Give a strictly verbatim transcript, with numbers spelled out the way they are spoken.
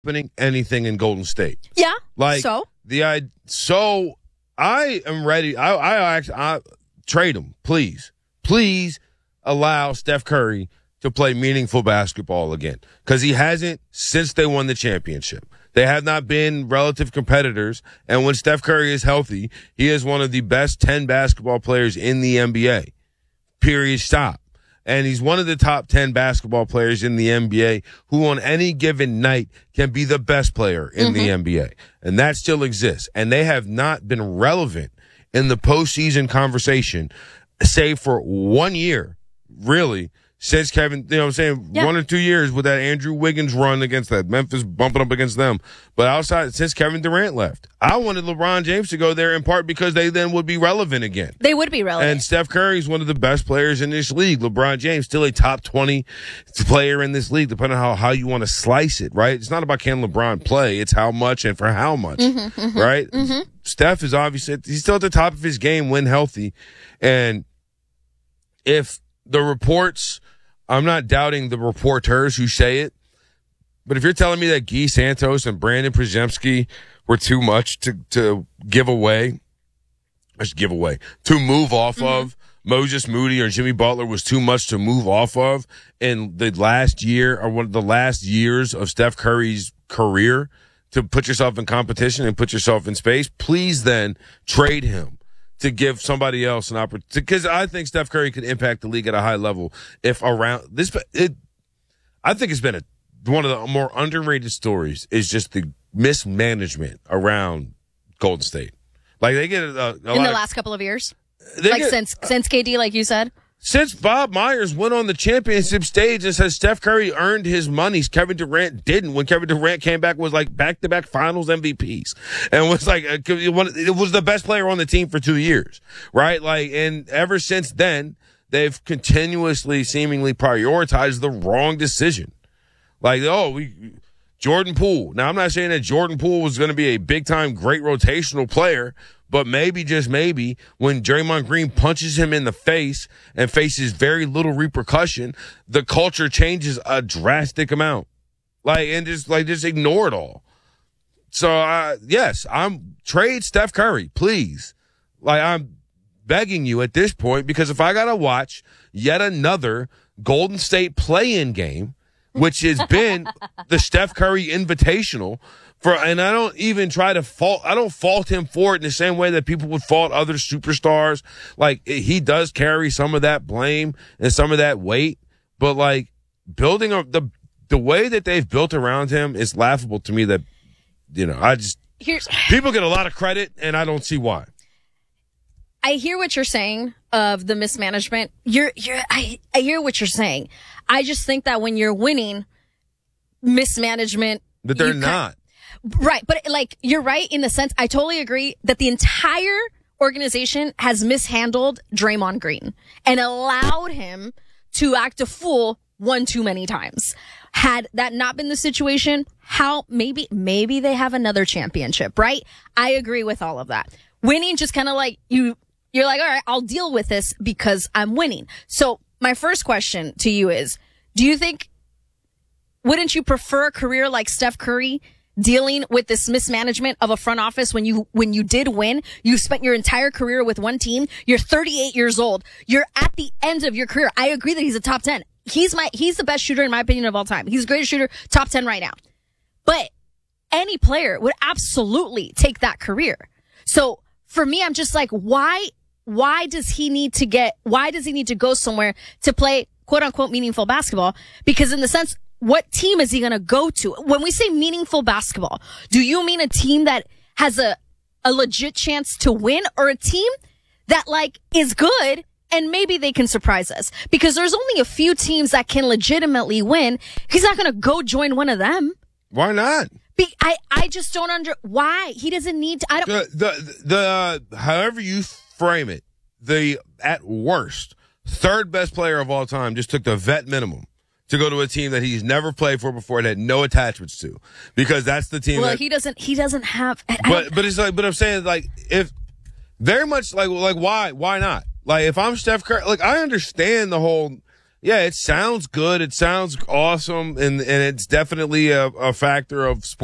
happening anything in Golden State. Yeah. Like so the I so I am ready. I I actually I trade him, please, please allow Steph Curry to play meaningful basketball again, because he hasn't since they won the championship. They have not been relative competitors, and when Steph Curry is healthy, he is one of the best ten basketball players in the N B A. Period. Stop. And he's one of the top ten basketball players in the N B A who on any given night can be the best player in mm-hmm. the N B A. And that still exists. And they have not been relevant in the postseason conversation, save for one year, really, since Kevin, you know what I'm saying, yeah. one or two years with that Andrew Wiggins run against that Memphis bumping up against them. But outside, since Kevin Durant left, I wanted LeBron James to go there in part because they then would be relevant again. They would be relevant. And Steph Curry is one of the best players in this league. LeBron James, still a top twenty player in this league, depending on how, how you want to slice it, right? It's not about can LeBron play. It's how much and for how much, mm-hmm, mm-hmm, right? Mm-hmm. Steph is obviously, he's still at the top of his game when healthy. And if the reports, I'm not doubting the reporters who say it, but if you're telling me that Guy Santos and Brandon Przemski were too much to, to give away, I should give away, to move off mm-hmm. of, Moses Moody or Jimmy Butler was too much to move off of in the last year or one of the last years of Steph Curry's career to put yourself in competition and put yourself in space, please then trade him to give somebody else an opportunity, because I think Steph Curry could impact the league at a high level if around this. It, I think it's been a, one of the more underrated stories is just the mismanagement around Golden State. Like they get a, a in lot the of, last couple of years, like get, since since K D, like you said. Since Bob Myers went on the championship stage and said Steph Curry earned his money, Kevin Durant didn't. When Kevin Durant came back, was like back-to-back finals M V Ps and was like, it was the best player on the team for two years, right? Like, and ever since then, they've continuously seemingly prioritized the wrong decision. Like, oh, we, Jordan Poole. Now, I'm not saying that Jordan Poole was going to be a big-time, great rotational player, but maybe, just maybe, when Draymond Green punches him in the face and faces very little repercussion, the culture changes a drastic amount. Like, and just, like, just ignore it all. So, uh, yes, I'm, trade Steph Curry, please. Like, I'm begging you at this point, because if I gotta watch yet another Golden State play-in game, which has been the Steph Curry Invitational, For, and I don't even try to fault, I don't fault him for it in the same way that people would fault other superstars. Like, he does carry some of that blame and some of that weight, but like, building a, the, the way that they've built around him is laughable to me that, you know, I just, Here's, people get a lot of credit and I don't see why. I hear what you're saying of the mismanagement. You're, you're, I, I hear what you're saying. I just think that when you're winning, mismanagement. That they're not. Right. But like, you're right in the sense, I totally agree that the entire organization has mishandled Draymond Green and allowed him to act a fool one too many times. Had that not been the situation, how maybe, maybe they have another championship, right? I agree with all of that. Winning just kind of like you, you're like, all right, I'll deal with this because I'm winning. So my first question to you is, do you think, wouldn't you prefer a career like Steph Curry dealing with this mismanagement of a front office when you, when you did win? You spent your entire career with one team. You're thirty-eight years old. You're at the end of your career. I agree that he's a top ten. He's my, he's the best shooter in my opinion of all time. He's the greatest shooter, top ten right now. But any player would absolutely take that career. So for me, I'm just like, why, why does he need to get, why does he need to go somewhere to play quote unquote meaningful basketball? Because in the sense, what team is he going to go to? When we say meaningful basketball, do you mean a team that has a, a legit chance to win, or a team that like is good and maybe they can surprise us? Because there's only a few teams that can legitimately win. He's not going to go join one of them. Why not? Be, I, I just don't under, why? He doesn't need to, I don't. The, the, the, uh, however you frame it, the, at worst, third best player of all time just took the vet minimum to go to a team that he's never played for before and had no attachments to, because that's the team. Well, that, he doesn't. He doesn't have. I but but it's like, but I'm saying like if very much like like why why not? Like if I'm Steph Curry, like I understand the whole Yeah, it sounds good. It sounds awesome, and and it's definitely a, a factor of sports.